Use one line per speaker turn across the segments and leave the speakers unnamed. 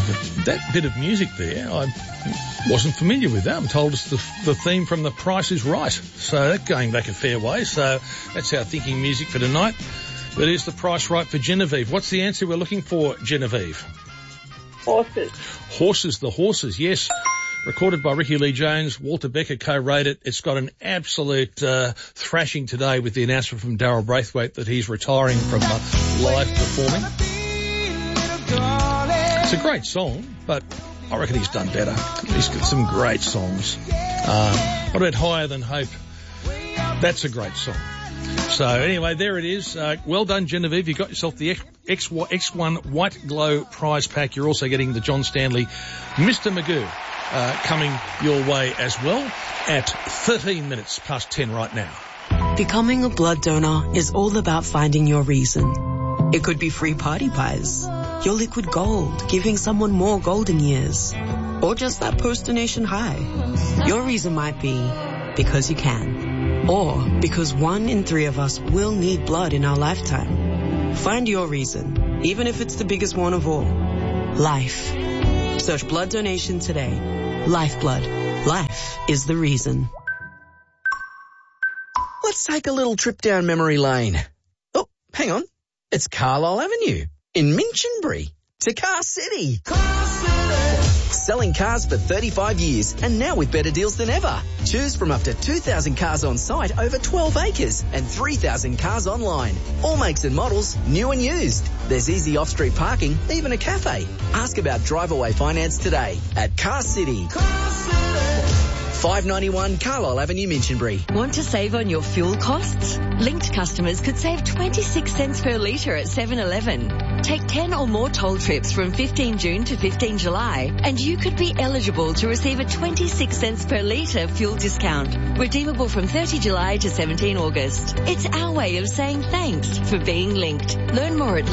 That bit of music there, I wasn't familiar with that. I'm told it's the theme from The Price is Right. So that going back a fair way. So that's our thinking music for tonight. But is The Price right for Genevieve? What's the answer we're looking for, Genevieve?
Horses.
Horses, the horses, yes. Recorded by Ricky Lee Jones. Walter Becker co-wrote it. It's got an absolute thrashing today with the announcement from Daryl Braithwaite that he's retiring from live performing. It's a great song, but I reckon he's done better. He's got some great songs. What about Higher Than Hope? That's a great song. So anyway, there it is. Well done, Genevieve. You got yourself the X1 White Glow prize pack. You're also getting the John Stanley Mr. Magoo coming your way as well at 13 minutes past 10 right now.
Becoming a blood donor is all about finding your reason. It could be free party pies, your liquid gold, giving someone more golden years, or just that post-donation high. Your reason might be because you can, or because 1 in 3 of us will need blood in our lifetime. Find your reason, even if it's the biggest one of all. Life. Search blood donation today. Lifeblood. Life is the reason.
Let's take a little trip down memory lane. Oh, hang on. It's Carlisle Avenue in Minchinbury to Car City. Car City. Selling cars for 35 years and now with better deals than ever. Choose from up to 2,000 cars on site over 12 acres and 3,000 cars online. All makes and models, new and used. There's easy off-street parking, even a cafe. Ask about drive-away finance today at Car City. Car City. 591 Carlisle Avenue, Minchinbury.
Want to save on your fuel costs? Linked customers could save 26 cents per litre at 7-Eleven. Take 10 or more toll trips from 15 June to 15 July and you could be eligible to receive a 26 cents per litre fuel discount. Redeemable from 30 July to 17 August. It's our way of saying thanks for being linked. Learn more at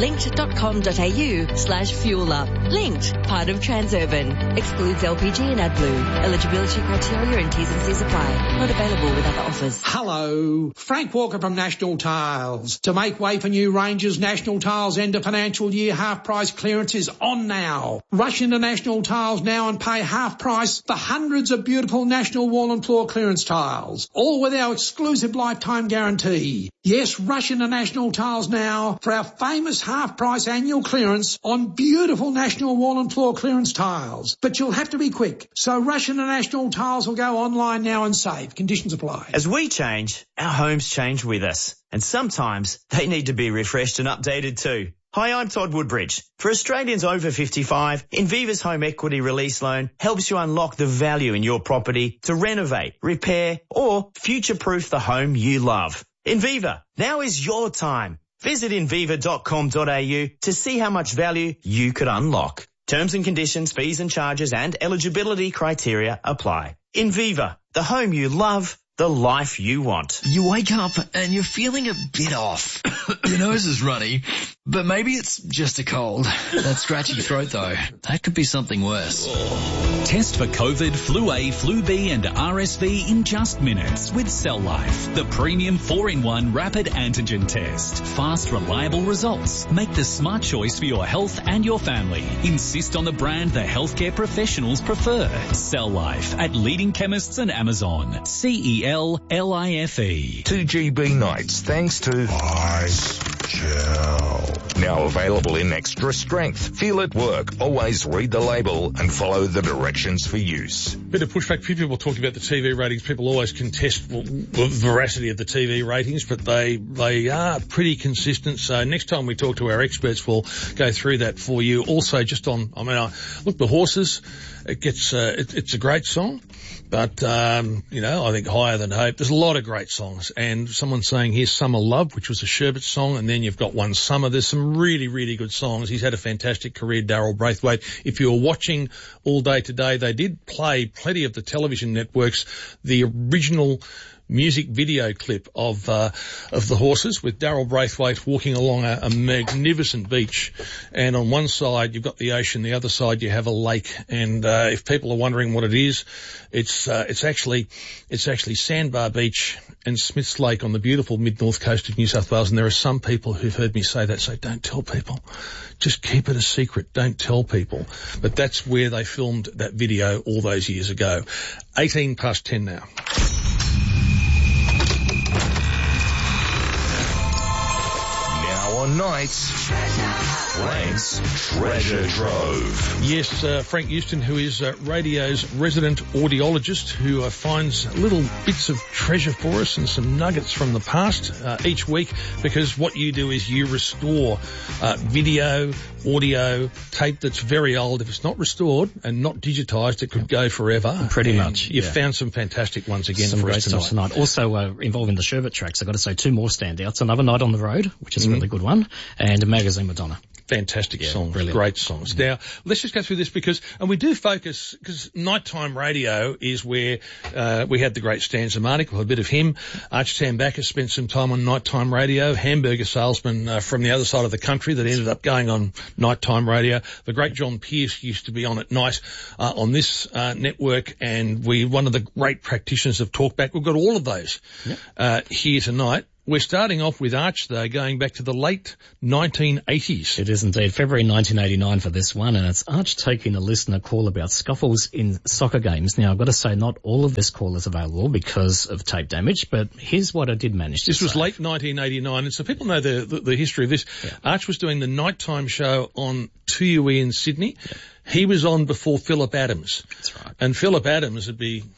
linked.com.au/fuelup. Linked, part of Transurban. Excludes LPG and AdBlue. Eligibility criteria and T's and C's apply. Not available with other offers.
Hello, Frank Walker from National Tiles. To make way for new ranges, National Tiles end of financial year half price clearance is on now. Rush into National Tiles now and pay half price for hundreds of beautiful National Wall and Floor clearance tiles, all with our exclusive lifetime guarantee. Yes, rush into National Tiles now for our famous half price annual clearance on beautiful National Wall and Floor clearance tiles. But you'll have to be quick, so rush into National Tiles or go online now and save. Conditions apply.
As we change, our homes change with us. And sometimes they need to be refreshed and updated too. Hi, I'm Todd Woodbridge. For Australians over 55, Inviva's Home Equity Release Loan helps you unlock the value in your property to renovate, repair, or future-proof the home you love. Inviva, now is your time. Visit inviva.com.au to see how much value you could unlock. Terms and conditions, fees and charges and eligibility criteria apply. Inviva, the home you love, the life you want.
You wake up and you're feeling a bit off. Your nose is runny, but maybe it's just a cold. That scratchy throat though, that could be something worse.
Test for COVID, Flu A, Flu B and RSV in just minutes with Cell Life, the premium 4-in-1 rapid antigen test. Fast, reliable results. Make the smart choice for your health and your family. Insist on the brand the healthcare professionals prefer. Cell Life at leading chemists and Amazon. CELLIFE.
2GB nights thanks to Ice Gel. Now available in extra strength. Feel it work. Always read the label and follow the directions for use.
Bit of pushback. Few people talking about the TV ratings. People always contest the veracity of the TV ratings, but they are pretty consistent. So next time we talk to our experts, we'll go through that for you. Also, just on, look, The Horses, it gets, it's a great song. But, I think Higher Than Hope, there's a lot of great songs. And someone's saying here's Summer Love, which was a Sherbet song, and then you've got One Summer. There's some really, really good songs. He's had a fantastic career, Daryl Braithwaite. If you were watching All Day Today, they did play plenty of the television networks, the original music video clip of the horses with Darryl Braithwaite walking along a magnificent beach, and on one side you've got the ocean, the other side you have a lake, and if people are wondering what it is, it's actually Sandbar Beach and Smiths Lake on the beautiful mid-north coast of New South Wales. And there are some people who've heard me say that, say, don't tell people. Just keep it a secret. Don't tell people. But that's where they filmed that video all those years ago. 18 past 10 now.
Now on Nights, Frank's Treasure Trove.
Yes, Frank Houston, who is radio's resident audiologist, who finds little bits of treasure for us and some nuggets from the past each week, because what you do is you restore video, audio, tape that's very old. If it's not restored and not digitised, it could go forever.
Pretty much.
You've found some fantastic ones again
some
for
great
us tonight.
Stuff tonight. Also involving the Sherbet tracks, I've got to say 2 more standouts. Another Night on the Road, which is a really good one, and Magazine Madonna.
Fantastic songs,
brilliant.
Great songs. Now, let's just go through this and we do focus, because nighttime radio is where we had the great Stan Zemanek, a bit of him. Arch Tambakis spent some time on nighttime radio, hamburger salesman from the other side of the country that ended up going on nighttime radio. The great John Pearce used to be on at night on this network, and one of the great practitioners of Talkback. We've got all of those here tonight. We're starting off with Arch, though, going back to the late 1980s.
It is indeed February 1989 for this one, and it's Arch taking a listener call about scuffles in soccer games. Now, I've got to say, not all of this call is available because of tape damage, but here's what I did manage to say.
This was late 1989, and so people know the history of this. Yeah. Arch was doing the nighttime show on 2UE in Sydney. Yeah. He was on before Philip Adams.
That's right.
And Philip Adams would be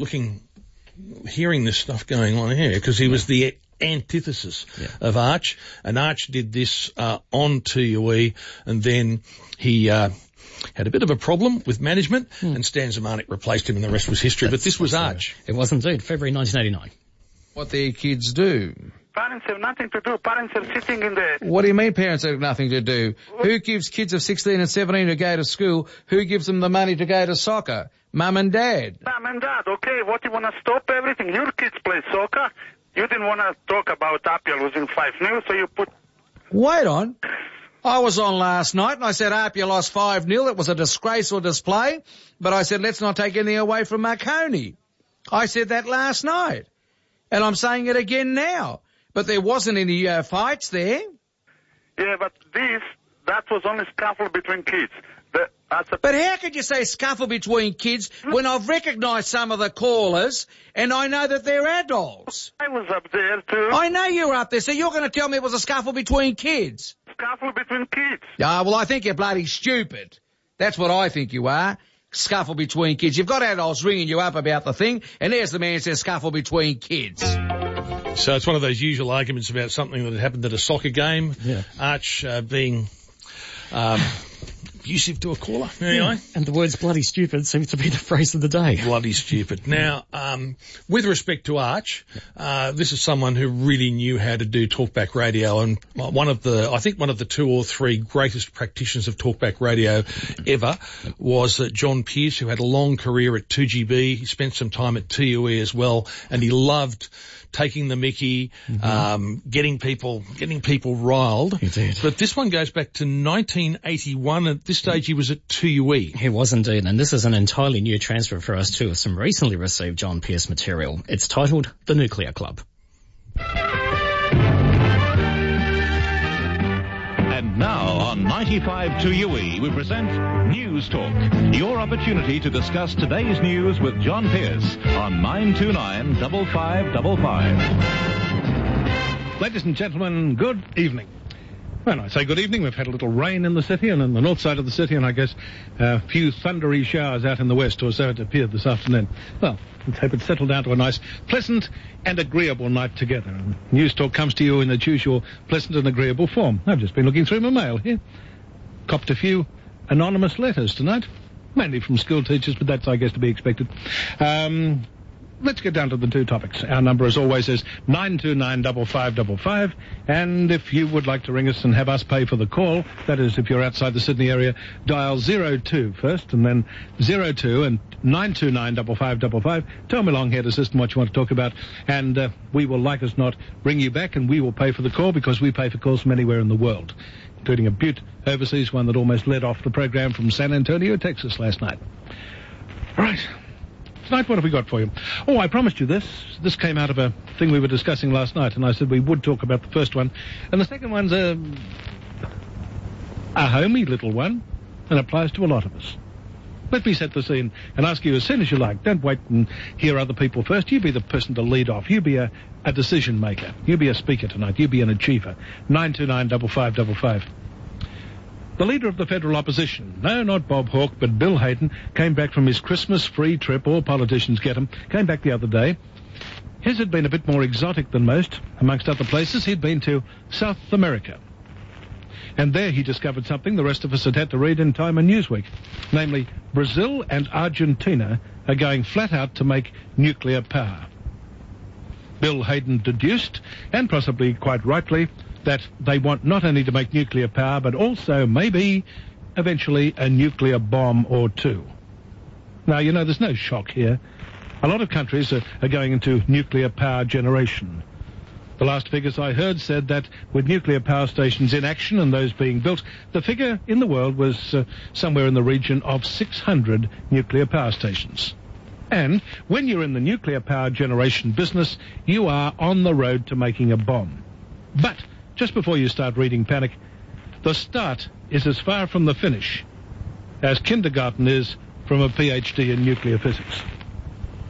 hearing this stuff going on here, because he was the antithesis of Arch, and Arch did this on 2UE, and then he had a bit of a problem with management, and Stan Zemanek replaced him, and the rest was history. But this was Arch.
It was indeed February 1989.
What their kids do.
Parents have nothing to do. Parents are sitting in the...
What do you mean parents have nothing to do? Who gives kids of 16 and 17 to go to school? Who gives them the money to go to soccer? Mum and Dad.
Mum and Dad, okay. What, you want to stop everything? Your kids play soccer. You didn't want to talk about Apia losing 5-0, so you put...
Wait on. I was on last night and I said Apia lost 5-0. It was a disgraceful display. But I said let's not take anything away from Marconi. I said that last night. And I'm saying it again now. But there wasn't any fights there.
Yeah, but that was only scuffle between kids.
But how could you say scuffle between kids when I've recognised some of the callers and I know that they're adults?
I was up there too.
I know you were up there, so you're going to tell me it was a scuffle between kids?
Scuffle between kids.
Well, I think you're bloody stupid. That's what I think you are. Scuffle between kids. You've got adults ringing you up about the thing, and there's the man who says scuffle between kids.
So it's one of those usual arguments about something that had happened at a soccer game.
Yeah.
Arch being... abusive to a caller. Anyway.
And the words bloody stupid seems to be the phrase of the day.
Bloody stupid. Now, with respect to Arch, this is someone who really knew how to do talkback radio, and one of the 2 or 3 greatest practitioners of talkback radio ever was John Pearce, who had a long career at 2GB. He spent some time at 2UE as well, and he loved taking the mickey, getting people riled.
He did.
But this one goes back to 1981. At this stage, he was at 2UE.
He was indeed, and this is an entirely new transfer for us too, of some recently received John Pearce material. It's titled The Nuclear Club.
And now on 95 2UE, we present News Talk, your opportunity to discuss today's news with John Pearce on 929 5555.
Ladies and gentlemen, good evening. When I say good evening, we've had a little rain in the city and on the north side of the city, and I guess a few thundery showers out in the west, or so it appeared this afternoon. Well, let's hope it's settled down to a nice, pleasant and agreeable night together. And News Talk comes to you in its usual pleasant and agreeable form. I've just been looking through my mail here. Copped a few anonymous letters tonight, mainly from school teachers, but that's, I guess, to be expected. let's get down to the two topics. Our number, as always, is 9295555. And if you would like to ring us and have us pay for the call, that is, if you're outside the Sydney area, dial 02 first, and then 02 and 9295555. Tell me, Longhead Assistant, what you want to talk about, and we will, like as not, bring you back, and we will pay for the call, because we pay for calls from anywhere in the world, including a Butte overseas one that almost led off the program from San Antonio, Texas last night. Right. Tonight, what have we got for you? Oh, I promised you this. This came out of a thing we were discussing last night, and I said we would talk about the first one. And the second one's a homey little one, and applies to a lot of us. Let me set the scene and ask you as soon as you like. Don't wait and hear other people first. You be the person to lead off. You be a decision maker. You be a speaker tonight. You be an achiever. 9295555. The leader of the federal opposition, no, not Bob Hawke, but Bill Hayden, came back from his Christmas free trip. All politicians get him. Came back the other day. His had been a bit more exotic than most. Amongst other places, he'd been to South America. And there he discovered something the rest of us had had to read in Time and Newsweek. Namely, Brazil and Argentina are going flat out to make nuclear power. Bill Hayden deduced, and possibly quite rightly, that they want not only to make nuclear power, but also maybe, eventually, a nuclear bomb or two. Now, you know, there's no shock here. A lot of countries are going into nuclear power generation. The last figures I heard said that with nuclear power stations in action and those being built, the figure in the world was somewhere in the region of 600 nuclear power stations. And when you're in the nuclear power generation business, you are on the road to making a bomb. But just before you start reading panic, the start is as far from the finish as kindergarten is from a PhD in nuclear physics.